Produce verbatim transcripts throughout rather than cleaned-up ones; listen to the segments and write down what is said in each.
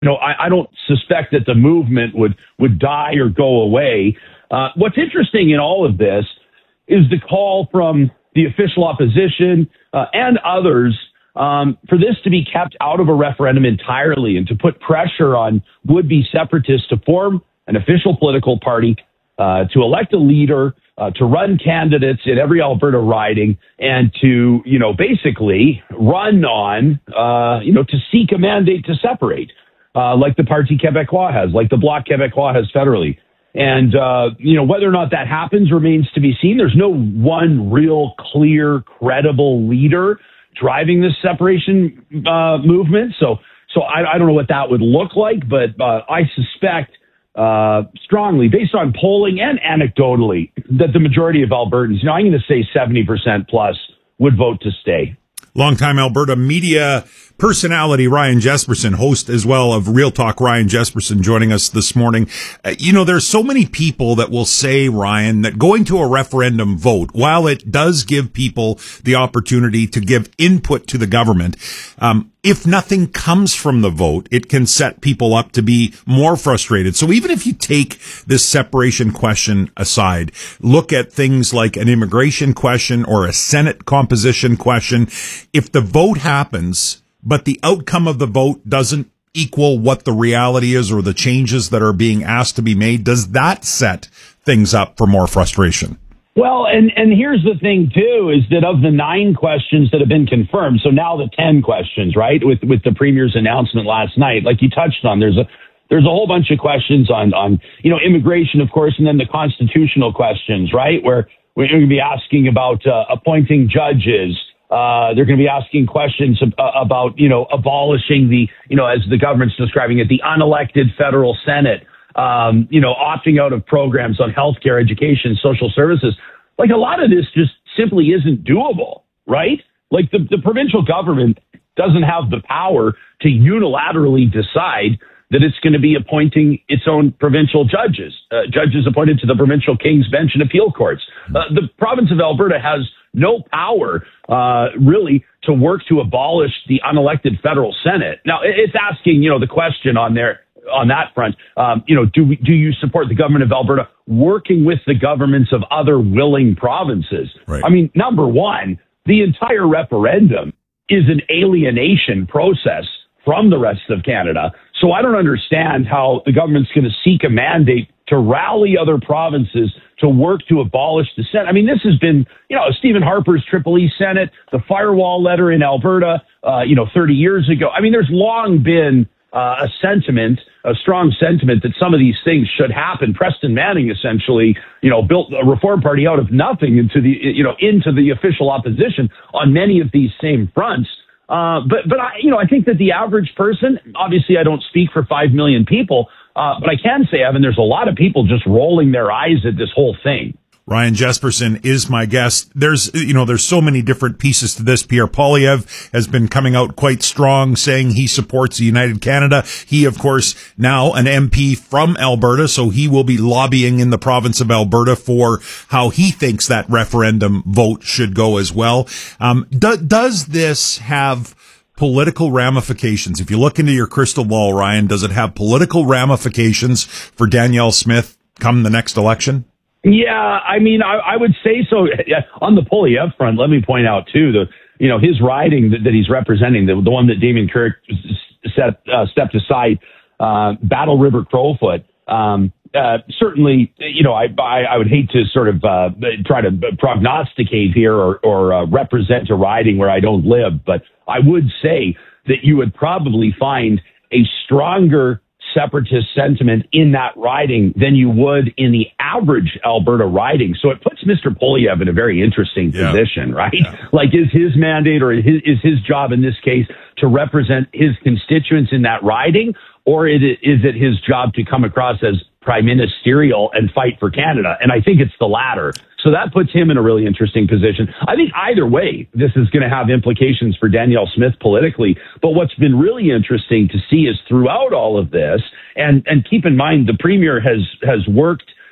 you know, I, I don't suspect that the movement would, would die or go away. Uh, what's interesting in all of this is the call from the official opposition uh, and others um, for this to be kept out of a referendum entirely and to put pressure on would-be separatists to form an official political party, uh, to elect a leader, uh, to run candidates in every Alberta riding, and to, you know, basically run on, uh, you know, to seek a mandate to separate, uh, like the Parti Québécois has, like the Bloc Québécois has federally. And, uh, you know, whether or not that happens remains to be seen. There's no one real, clear, credible leader driving this separation uh, movement. So, so I, I don't know what that would look like, but uh, I suspect uh, strongly, based on polling and anecdotally, that the majority of Albertans, you know, I'm going to say seventy percent plus, would vote to stay. Longtime Alberta media personality Ryan Jespersen, host as well of Real Talk Ryan Jespersen, joining us this morning. Uh, you know, there's so many people that will say, Ryan, that going to a referendum vote, while it does give people the opportunity to give input to the government, um, if nothing comes from the vote, it can set people up to be more frustrated. So even if you take this separation question aside, look at things like an immigration question or a Senate composition question. If the vote happens, but the outcome of the vote doesn't equal what the reality is or the changes that are being asked to be made, does that set things up for more frustration? Well, and, and here's the thing, too, is that of the nine questions that have been confirmed, so now the ten questions, right, with with the Premier's announcement last night, like you touched on, there's a there's a whole bunch of questions on, on you know, immigration, of course, and then the constitutional questions, right, where we're going to be asking about uh, appointing judges. Uh, they're going to be asking questions ab- about, you know, abolishing the, you know, as the government's describing it, the unelected federal Senate. Um, you know, opting out of programs on healthcare, education, social services. Like, a lot of this just simply isn't doable, right? Like, the, the provincial government doesn't have the power to unilaterally decide that it's going to be appointing its own provincial judges, uh, judges appointed to the provincial King's Bench and appeal courts. Uh, the province of Alberta has no power, uh, really, to work to abolish the unelected federal Senate. Now, it's asking, you know, the question on there, on that front, um, you know, do we, do you support the government of Alberta working with the governments of other willing provinces? Right. I mean, number one, the entire referendum is an alienation process from the rest of Canada. So I don't understand how the government's going to seek a mandate to rally other provinces to work to abolish the Senate. I mean, this has been, you know, Stephen Harper's Triple E Senate, the firewall letter in Alberta, uh, you know, thirty years ago. I mean, there's long been Uh, a sentiment, a strong sentiment that some of these things should happen. Preston Manning essentially, you know, built a Reform Party out of nothing into the, you know, into the official opposition on many of these same fronts. Uh, but, but I, you know, I think that the average person, obviously I don't speak for five million people, uh, but I can say, Evan, there's a lot of people just rolling their eyes at this whole thing. Ryan Jespersen is my guest. There's, you know, there's so many different pieces to this. Pierre Poilievre has been coming out quite strong, saying he supports the United Canada. He, of course, now an M P from Alberta, so he will be lobbying in the province of Alberta for how he thinks that referendum vote should go as well. Um, do, does this have political ramifications? If you look into your crystal ball, Ryan, does it have political ramifications for Danielle Smith come the next election? Yeah, I mean, I, I would say so. On the Poilievre front, let me point out, too, the you know, his riding that, that he's representing, the, the one that Damien Kirk set, uh, stepped aside, uh, Battle River Crowfoot, um, uh, certainly, you know, I, I, I would hate to sort of uh, try to prognosticate here or, or uh, represent a riding where I don't live, but I would say that you would probably find a stronger separatist sentiment in that riding than you would in the average Alberta riding. So it puts Mister Poilievre in a very interesting yeah. position, right? Yeah. Like, is his mandate or his, is his job in this case to represent his constituents in that riding, or is it, is it his job to come across as prime ministerial and fight for Canada? And I think it's the latter. So that puts him in a really interesting position. I think either way, this is going to have implications for Danielle Smith politically. But what's been really interesting to see is throughout all of this, and, and keep in mind, the Premier has, has worked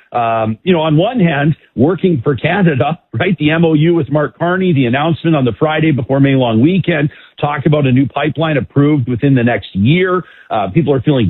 Um, you know, on one hand, working for Canada, right? The M O U with Mark Carney, the announcement on the Friday before May long weekend, talk about a new pipeline approved within the next year. Uh, people are feeling